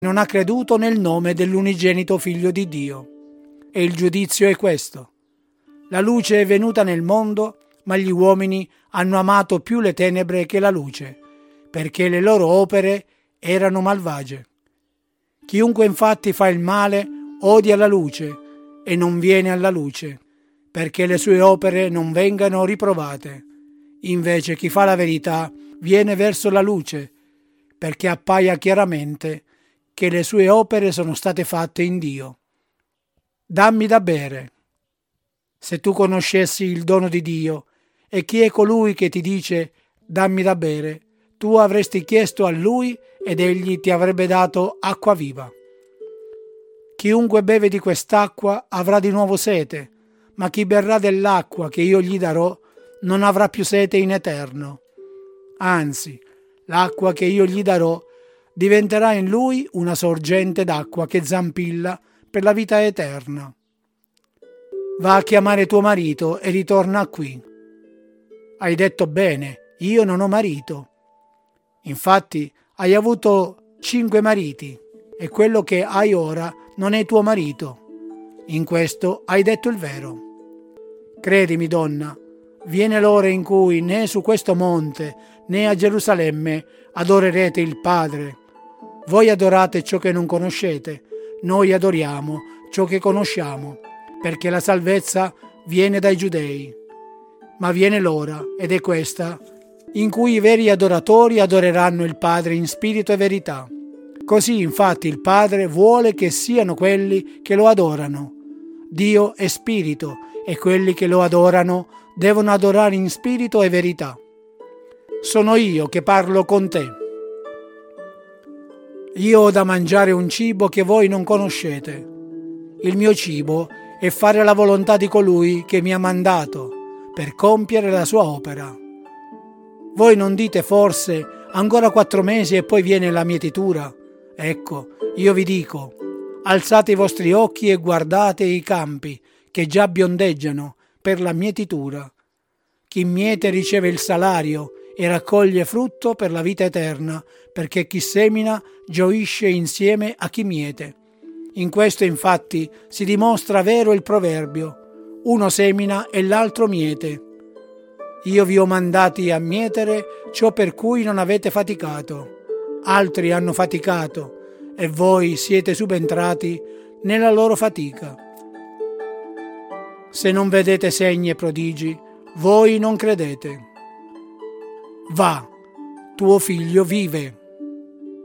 non ha creduto nel nome dell'unigenito Figlio di Dio. E il giudizio è questo: la luce è venuta nel mondo, ma gli uomini hanno amato più le tenebre che la luce, perché le loro opere erano malvagie. Chiunque infatti fa il male odia la luce e non viene alla luce, perché le sue opere non vengano riprovate. Invece chi fa la verità viene verso la luce, perché appaia chiaramente che le sue opere sono state fatte in Dio. Dammi da bere. Se tu conoscessi il dono di Dio e chi è colui che ti dice dammi da bere, tu avresti chiesto a lui ed egli ti avrebbe dato acqua viva. Chiunque beve di quest'acqua avrà di nuovo sete, ma chi berrà dell'acqua che io gli darò non avrà più sete in eterno. Anzi, l'acqua che io gli darò diventerà in lui una sorgente d'acqua che zampilla per la vita eterna. Va a chiamare tuo marito e ritorna qui. Hai detto bene, io non ho marito. Infatti hai avuto 5 mariti e quello che hai ora non è tuo marito. In questo hai detto il vero. Credimi, donna, viene l'ora in cui né su questo monte né a Gerusalemme adorerete il Padre. Voi adorate ciò che non conoscete, noi adoriamo ciò che conosciamo, perché la salvezza viene dai giudei. Ma viene l'ora, ed è questa, in cui i veri adoratori adoreranno il Padre in spirito e verità. Così infatti il Padre vuole che siano quelli che lo adorano. Dio è spirito e quelli che lo adorano devono adorare in spirito e verità. Sono io che parlo con te. Io ho da mangiare un cibo che voi non conoscete. Il mio cibo è fare la volontà di colui che mi ha mandato per compiere la sua opera. Voi non dite forse ancora 4 mesi e poi viene la mietitura? Ecco, io vi dico, alzate i vostri occhi e guardate i campi che già biondeggiano per la mietitura. Chi miete riceve il salario e raccoglie frutto per la vita eterna, perché chi semina gioisce insieme a chi miete. In questo infatti si dimostra vero il proverbio: uno semina e l'altro miete. Io vi ho mandati a mietere ciò per cui non avete faticato. Altri hanno faticato e voi siete subentrati nella loro fatica. Se non vedete segni e prodigi, voi non credete. Va, tuo figlio vive.